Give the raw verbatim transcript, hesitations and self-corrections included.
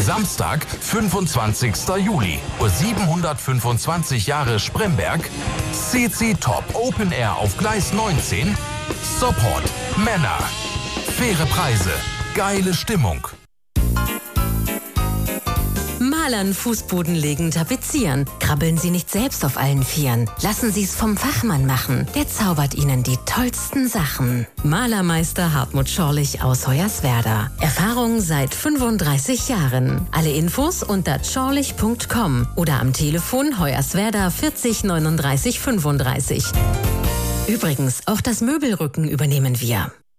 Samstag, fünfundzwanzigster Juli, Uhr siebenhundertfünfundzwanzig Jahre Spremberg, C C Top Open Air auf Gleis neunzehn, Support, Männer, faire Preise, geile Stimmung. Malern, Fußboden legen, tapezieren. Krabbeln Sie nicht selbst auf allen Vieren. Lassen Sie es vom Fachmann machen. Der zaubert Ihnen die tollsten Sachen. Malermeister Hartmut Schorlich aus Hoyerswerda. Erfahrung seit fünfunddreißig Jahren. Alle Infos unter schorlich punkt com oder am Telefon Hoyerswerda vierzig neununddreißig fünfunddreißig. Übrigens, auch das Möbelrücken übernehmen wir.